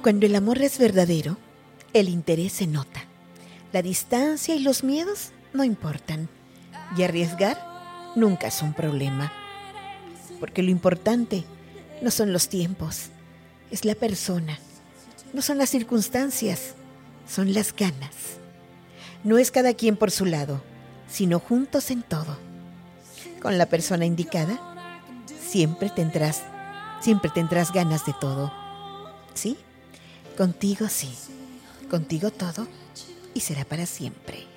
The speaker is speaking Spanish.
Cuando el amor es verdadero, el interés se nota. La distancia y los miedos no importan. Y arriesgar nunca es un problema. Porque lo importante no son los tiempos, es la persona. No son las circunstancias, son las ganas. No es cada quien por su lado, sino juntos en todo. Con la persona indicada, siempre tendrás ganas de todo. ¿Sí? Contigo sí, contigo todo y será para siempre.